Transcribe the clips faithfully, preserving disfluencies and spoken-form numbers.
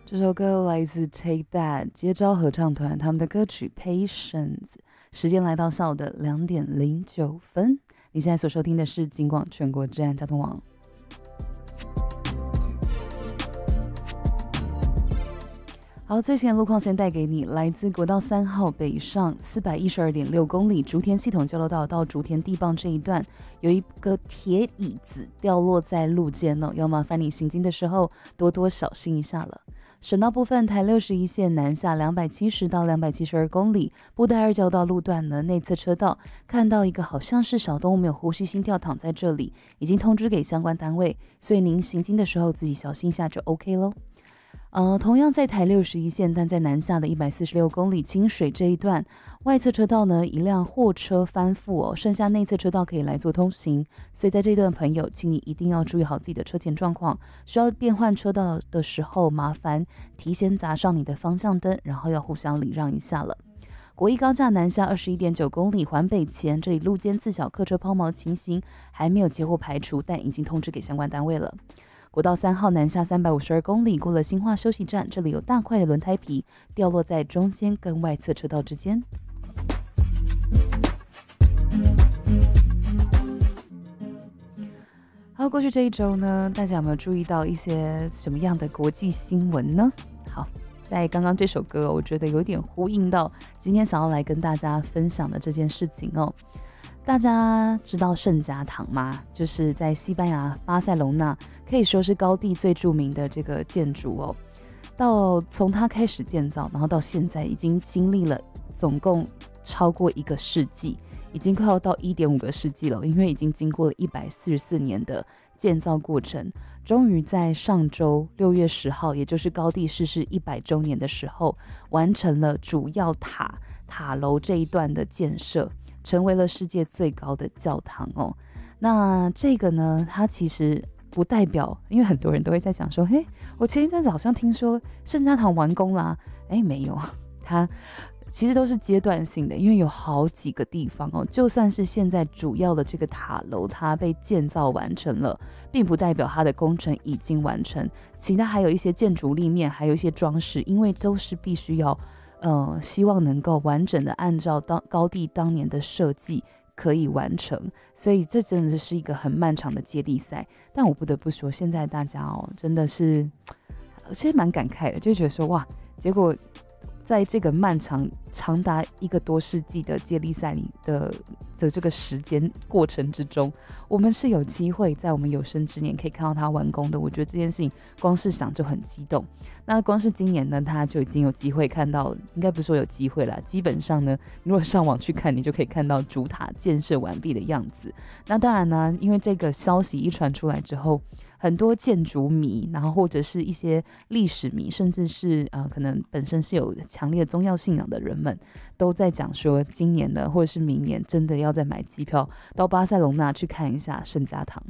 这首歌来自 Take That 接招合唱团他们的歌曲 Patience。 时间来到下午的两点零九分，你现在所收听的是警广全国治安交通网。好，最新的路况先带给你，来自国道三号北上四百一十二点六公里竹田系统交流道到竹田地磅这一段，有一个铁椅子掉落在路肩哦，要麻烦你行经的时候多多小心一下了。省道部分，台六十一线南下两百七十到两百七十二公里，布袋二交道路段呢内侧车道看到一个好像是小动物没有呼吸心跳躺在这里，已经通知给相关单位，所以您行经的时候自己小心一下就 OK 咯。呃，同样在台六十一线，但在南下的一百四十六公里清水这一段，外侧车道呢一辆货车翻覆哦，剩下内侧车道可以来做通行，所以在这段朋友，请你一定要注意好自己的车前状况，需要变换车道的时候，麻烦提前打上你的方向灯，然后要互相礼让一下了。国一高架南下二十一点九公里环北前，这里路肩自小客车抛锚情形还没有结果排除，但已经通知给相关单位了。国道三号南下三百五十二公里，过了新化休息站，这里有大块的轮胎皮掉落在中间跟外侧车道之间。好，过去这一周呢，大家有没有注意到一些什么样的国际新闻呢？好，在刚刚这首歌，我觉得有点呼应到今天想要来跟大家分享的这件事情哦。大家知道圣家堂吗？就是在西班牙巴塞隆纳，可以说是高地最著名的这个建筑哦。到从它开始建造，然后到现在已经经历了总共超过一个世纪，已经快要到 一点五个世纪了，因为已经经过了一百四十四年的建造过程，终于在上周六月十号，也就是高地逝世一百周年的时候，完成了主要塔塔楼这一段的建设，成为了世界最高的教堂哦。那这个呢，它其实不代表，因为很多人都会在讲说，嘿，我前一阵子好像听说圣家堂完工啦，哎，没有，它其实都是阶段性的，因为有好几个地方哦，就算是现在主要的这个塔楼它被建造完成了，并不代表它的工程已经完成，其他还有一些建筑立面，还有一些装饰，因为都是必须要呃，希望能够完整的按照当高地当年的设计可以完成，所以这真的是一个很漫长的接力赛。但我不得不说，现在大家哦，真的是其实蛮感慨的，就觉得说哇，结果在这个漫长长达一个多世纪的接力赛里的的这个时间过程之中，我们是有机会在我们有生之年可以看到它完工的。我觉得这件事情光是想就很激动。那光是今年呢，它就已经有机会看到，应该不是说有机会啦，基本上呢，如果上网去看，你就可以看到主塔建设完毕的样子。那当然呢，因为这个消息一传出来之后，很多建筑迷，然后或者是一些历史迷，甚至是呃可能本身是有强烈的宗教信仰的人们，都在讲说，今年的或者是明年，真的要再买机票到巴塞隆纳去看一下圣家堂。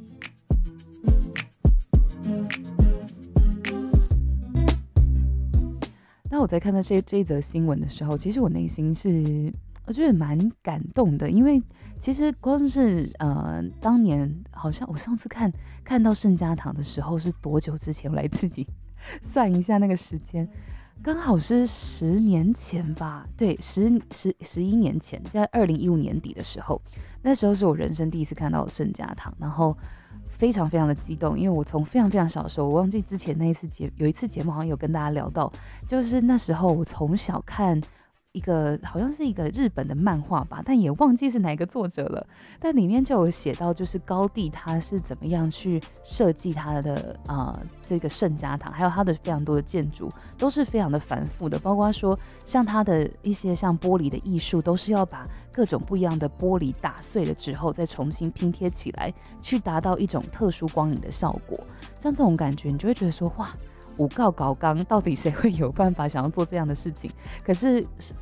那我在看到这这一则新闻的时候，其实我内心是我觉得蛮感动的，因为其实光是呃当年好像我上次看看到圣家堂的时候是多久之前，我来自己算一下那个时间，刚好是十年前吧，对，十十十一年前，在二零一五年底的时候，那时候是我人生第一次看到圣家堂，然后非常非常的激动，因为我从非常非常小的时候，我忘记之前那一次节有一次节目好像有跟大家聊到，就是那时候我从小看一个好像是一个日本的漫画吧，但也忘记是哪一个作者了，但里面就有写到就是高第他是怎么样去设计他的呃这个圣家堂，还有他的非常多的建筑都是非常的繁复的，包括说像他的一些像玻璃的艺术，都是要把各种不一样的玻璃打碎了之后再重新拼贴起来，去达到一种特殊光影的效果。像这种感觉你就会觉得说哇，五告搞纲到底谁会有办法想要做这样的事情？可是